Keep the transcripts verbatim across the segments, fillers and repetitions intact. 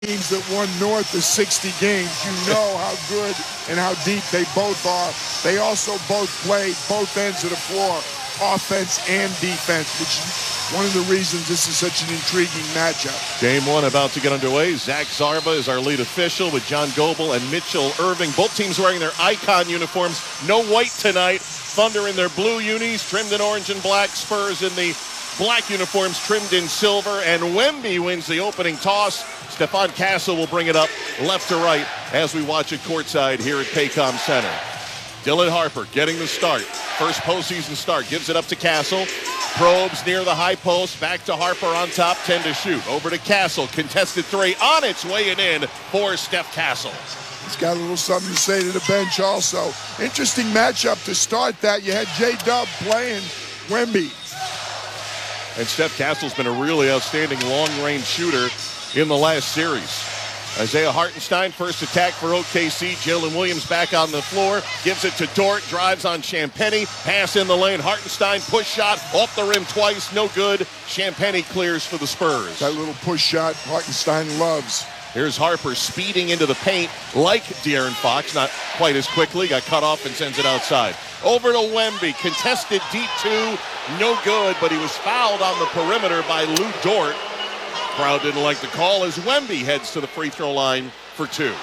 teams that won north of sixty games. You know how good and how deep they both are. They also both play both ends of the floor, offense and defense, which is one of the reasons this is such an intriguing matchup. Game one about to get underway. Zach Zarba is our lead official with John Goebel and Mitchell Irving. Both teams wearing their icon uniforms. No white tonight. Thunder in their blue unis, trimmed in orange and black. Spurs in the black uniforms, trimmed in silver. And Wemby wins the opening toss. Stephon Castle will bring it up left to right as we watch it courtside here at Paycom Center. Dylan Harper getting the start. First postseason start. Gives it up to Castle. Probes near the high post. Back to Harper on top. ten to shoot. Over to Castle. Contested three. On its way and in for Steph Castle. He's got a little something to say to the bench also. Interesting matchup to start that. You had J-Dub playing Wemby. And Steph Castle's been a really outstanding long-range shooter in the last series. Isaiah Hartenstein, first attack for O K C. Jalen Williams back on the floor. Gives it to Dort. Drives on Champagnie. Pass in the lane. Hartenstein, push shot. Off the rim twice. No good. Champagnie clears for the Spurs. That little push shot Hartenstein loves. Here's Harper speeding into the paint like De'Aaron Fox. Not quite as quickly. Got cut off and sends it outside. Over to Wemby. Contested deep two. No good, but he was fouled on the perimeter by Lou Dort. Crowd didn't like the call as Wemby heads to the free throw line for two.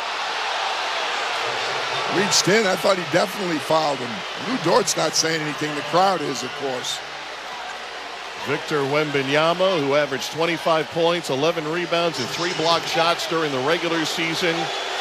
Reached in. I thought he definitely fouled him. Lou Dort's not saying anything. The crowd is, of course. Victor Wembanyama, who averaged twenty-five points, eleven rebounds, and three block shots during the regular season,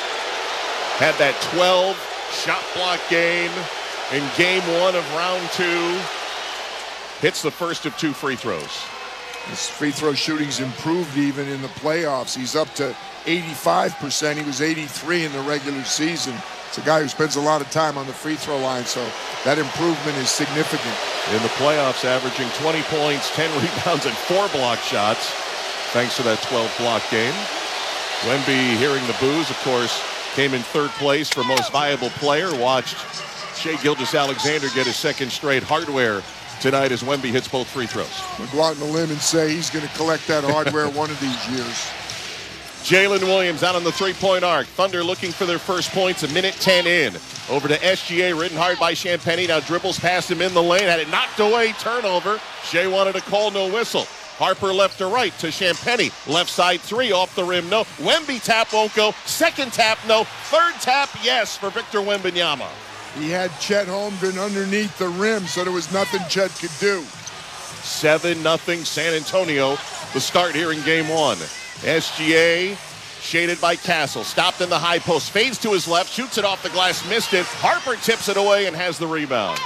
had that twelve shot block game in game one of round two. Hits the first of two free throws. His free throw shooting's improved even in the playoffs. He's up to eighty-five percent. He was eighty-three in the regular season. It's a guy who spends a lot of time on the free throw line, so that improvement is significant. In the playoffs, averaging twenty points, ten rebounds, and four block shots, thanks to that twelve block game. Wemby, hearing the boos, of course, came in third place for most valuable player. Watched Shai Gilgeous-Alexander get his second straight hardware tonight as Wemby hits both free throws. We'll go out on the limb and say he's going to collect that hardware one of these years. Jalen Williams out on the three-point arc. Thunder looking for their first points, a minute ten in. Over to S G A, ridden hard by Champagnie. Now dribbles past him in the lane, had it knocked away, turnover. Shai wanted a call, no whistle. Harper left to right to Champagnie. Left side three, off the rim, no. Wemby tap won't go. Second tap, no. Third tap, yes, for Victor Wembanyama. He had Chet Holmgren underneath the rim, so there was nothing Chet could do. seven nothing San Antonio, the start here in game one. S G A shaded by Castle, stopped in the high post, fades to his left, shoots it off the glass, missed it. Harper tips it away and has the rebound.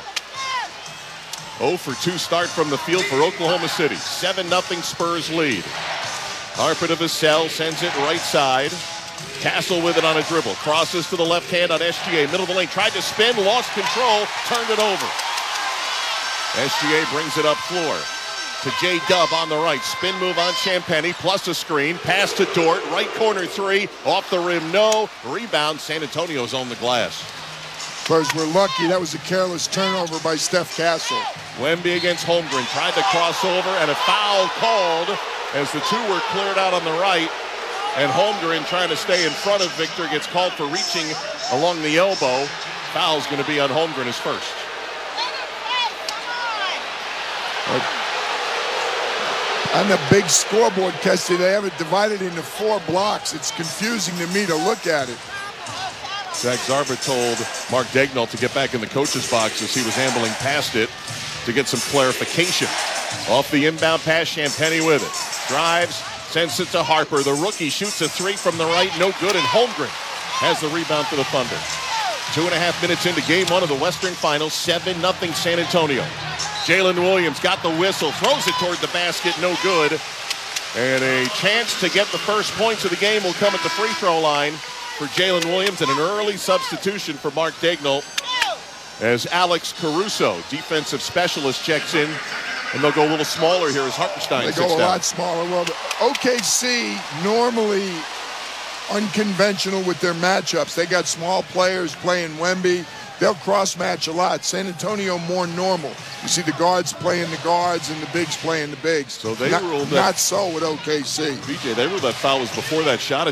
oh for two start from the field for Oklahoma City. seven nothing Spurs lead. Harper to Vassell, sends it right side. Castle with it on a dribble. Crosses to the left hand on S G A. Middle of the lane. Tried to spin. Lost control. Turned it over. S G A brings it up floor to J-Dub on the right. Spin move on Champagnie. Plus a screen. Pass to Dort. Right corner three. Off the rim. No. Rebound. San Antonio's on the glass. Spurs were lucky. That was a careless turnover by Steph Castle. Wemby against Holmgren. Tried to cross over and a foul called as the two were cleared out on the right. And Holmgren, trying to stay in front of Victor, gets called for reaching along the elbow. Foul's going to be on Holmgren, his first. On the big scoreboard, Kesty, they have it divided into four blocks. It's confusing to me to look at it. Zach Zarba told Mark Daigneault to get back in the coach's box as he was ambling past it to get some clarification. Off the inbound pass, Champagnie with it. Drives. Sends it to Harper. The rookie shoots a three from the right. No good. And Holmgren has the rebound for the Thunder. Two and a half minutes into game one of the Western Finals. seven nothing San Antonio. Jalen Williams got the whistle. Throws it toward the basket. No good. And a chance to get the first points of the game will come at the free throw line for Jalen Williams. And an early substitution for Mark Daigneault as Alex Caruso, defensive specialist, checks in. And they'll go a little smaller here as Hartenstein They sits go a down. lot smaller. Well, O K C normally unconventional with their matchups. They got small players playing Wemby. they'll cross-match a lot. San Antonio more normal. You see the guards playing the guards and the bigs playing the bigs. So they not, ruled that. Not so with O K C. B J, they ruled that foul was before that shot